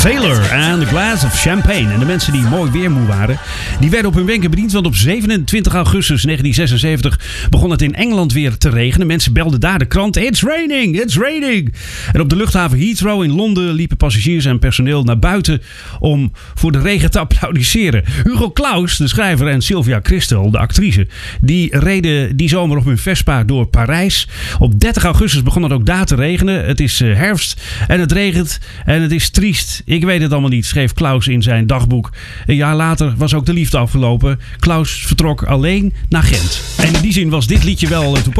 Sailor and a Glass of Champagne. En de mensen die mooi weer moe waren, die werden op hun wenken bediend. Want op 27 augustus 1976 begon het in Engeland weer te regenen. Mensen belden daar de krant. It's raining, it's raining. En op de luchthaven Heathrow in Londen liepen passagiers en personeel naar buiten om voor de regen te applaudisseren. Hugo Claus, de schrijver, en Sylvia Kristel, de actrice, die reden die zomer op hun Vespa door Parijs. Op 30 augustus begon het ook daar te regenen. Het is herfst en het regent en het is triest. Ik weet het allemaal niet, schreef Claus in zijn dagboek. Een jaar later was ook de liefde afgelopen. Claus vertrok alleen naar Gent. En in die zin was dit liedje wel toepasselijk.